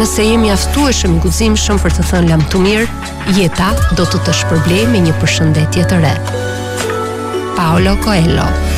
Nëse jemi mjaftueshëm i guximshëm për të thënë lam të mirë, jeta do të shpërblejë me një përshëndetje të re. Paulo Coelho.